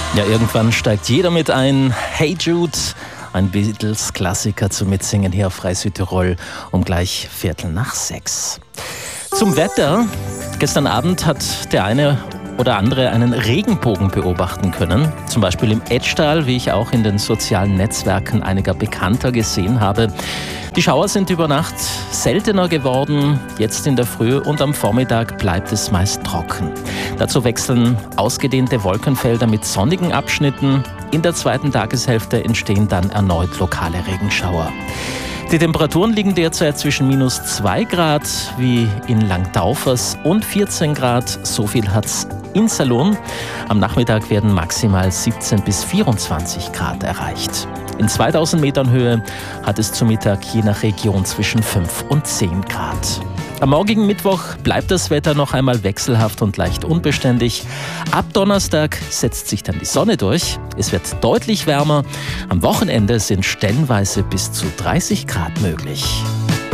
Ja, irgendwann steigt jeder mit ein. Hey Jude, ein Beatles-Klassiker zum Mitsingen hier auf Frei Südtirol um gleich 5:45. Zum Wetter. Gestern Abend hat der eine oder andere einen Regenbogen beobachten können. Zum Beispiel im Etschtal, wie ich auch in den sozialen Netzwerken einiger Bekannter gesehen habe. Die Schauer sind über Nacht seltener geworden, jetzt in der Früh und am Vormittag bleibt es meist trocken. Dazu wechseln ausgedehnte Wolkenfelder mit sonnigen Abschnitten. In der zweiten Tageshälfte entstehen dann erneut lokale Regenschauer. Die Temperaturen liegen derzeit zwischen -2 Grad wie in Langtaufers und 14 Grad. So viel hat's in Salon. Am Nachmittag werden maximal 17 bis 24 Grad erreicht. In 2000 Metern Höhe hat es zu Mittag je nach Region zwischen 5 und 10 Grad. Am morgigen Mittwoch bleibt das Wetter noch einmal wechselhaft und leicht unbeständig. Ab Donnerstag setzt sich dann die Sonne durch. Es wird deutlich wärmer. Am Wochenende sind stellenweise bis zu 30 Grad möglich.